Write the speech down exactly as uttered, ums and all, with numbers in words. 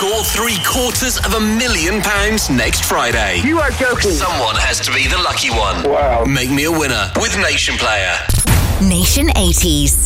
score three quarters of a million pounds next Friday. You are joking. Someone has to be the lucky one. Wow. Make me a winner with Nation Player. Nation eighties.